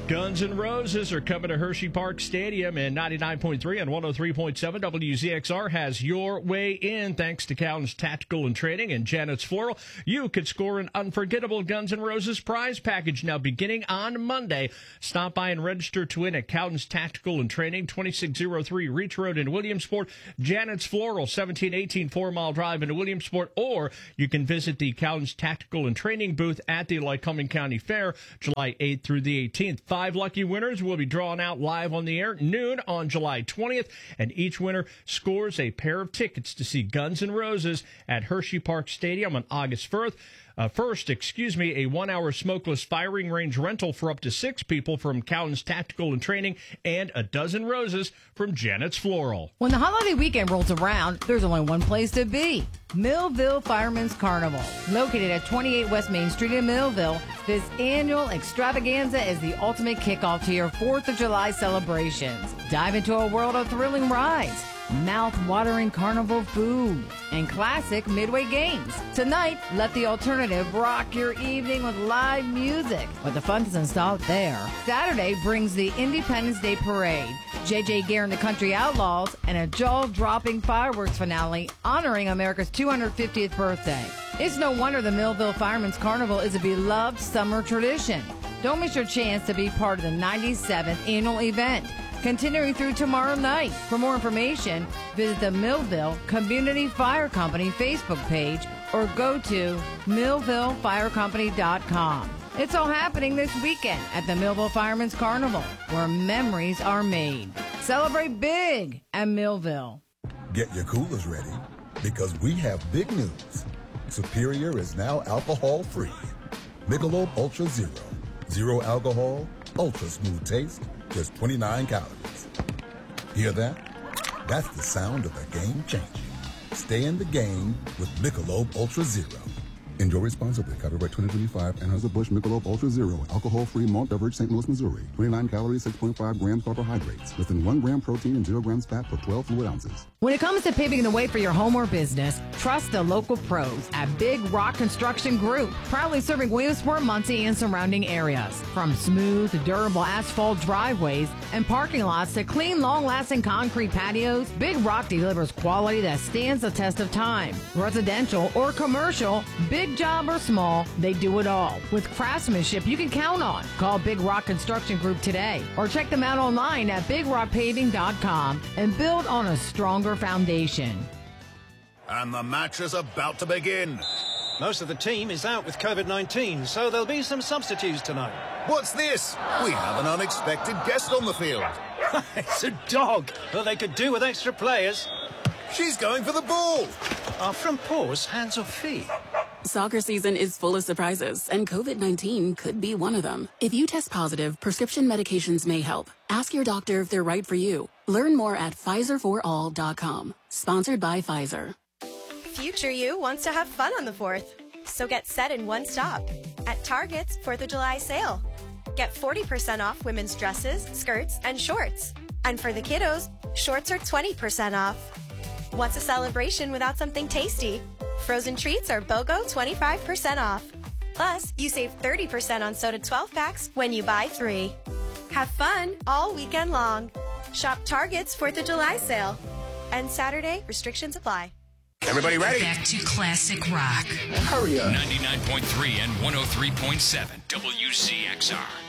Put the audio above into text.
Guns N' Roses are coming to Hershey Park Stadium, and 99.3 and 103.7 WZXR has your way in. Thanks to Cowden's Tactical and Training and Janet's Floral, you could score an unforgettable Guns N' Roses prize package now beginning on Monday. Stop by and register to win at Cowden's Tactical and Training, 2603 Reach Road in Williamsport. Janet's Floral, 1718 4 Mile Drive in Williamsport, or you can visit the Cowden's Tactical and Training booth at the Lycoming County Fair, July 8th through the 18th. 5 lucky winners will be drawn out live on the air noon on July 20th, and each winner scores a pair of tickets to see Guns N' Roses at Hershey Park Stadium on August 1st. A 1-hour smokeless firing range rental for up to 6 people from Cowden's Tactical and Training, and a dozen roses from Janet's Floral. When the holiday weekend rolls around, there's only one place to be. Millville Fireman's Carnival. Located at 28 West Main Street in Millville, this annual extravaganza is the ultimate kickoff to your 4th of July celebrations. Dive into a world of thrilling rides, mouth-watering carnival food, and classic midway games. Tonight, let the alternative rock your evening with live music, but the fun doesn't stop there. Saturday brings the Independence Day Parade, J.J. Gare and the Country Outlaws, and a jaw-dropping fireworks finale honoring America's 250th birthday. It's no wonder the Millville Fireman's Carnival is a beloved summer tradition. Don't miss your chance to be part of the 97th annual event, continuing through tomorrow night. For more information, visit the Millville Community Fire Company Facebook page or go to millvillefirecompany.com. It's all happening this weekend at the Millville Fireman's Carnival, where memories are made. Celebrate big at Millville. Get your coolers ready, because we have big news. Superior is now alcohol-free. Michelob Ultra Zero. Zero alcohol, ultra smooth taste, just 29 calories. Hear that? That's the sound of a game changer. Stay in the game with Michelob Ultra Zero. Enjoy responsibly. Copyright 2025. Anheuser-Busch Michelob Ultra Zero. Alcohol-free malt beverage, St. Louis, Missouri. 29 calories, 6.5 grams carbohydrates. Less than 1 gram protein and 0 grams fat per 12 fluid ounces. When it comes to paving the way for your home or business, trust the local pros at Big Rock Construction Group, proudly serving Williamsport, Muncie, and surrounding areas. From smooth, durable asphalt driveways and parking lots to clean, long-lasting concrete patios, Big Rock delivers quality that stands the test of time. Residential or commercial, big job or small, they do it all. With craftsmanship you can count on. Call Big Rock Construction Group today or check them out online at bigrockpaving.com and build on a stronger foundation. And the match is about to begin. Most of the team is out with COVID-19, so there'll be some substitutes tonight. What's this? We have an unexpected guest on the field. It's a dog. Well, they could do with extra players. She's going for the ball. Are front paws hands or feet? Soccer season is full of surprises, and COVID-19 could be one of them. If you test positive, prescription medications may help. Ask your doctor if they're right for you. Learn more at PfizerForAll.com. Sponsored by Pfizer. Future you wants to have fun on the 4th. So get set in one stop at Target's 4th of July sale. Get 40% off women's dresses, skirts, and shorts. And for the kiddos, shorts are 20% off. What's a celebration without something tasty? Frozen treats are BOGO 25% off. Plus, you save 30% on soda 12-packs when you buy 3. Have fun all weekend long. Shop Target's 4th of July sale. And Saturday, restrictions apply. Everybody ready? Back to classic rock. Hurry up. 99.3 and 103.7 WCXR.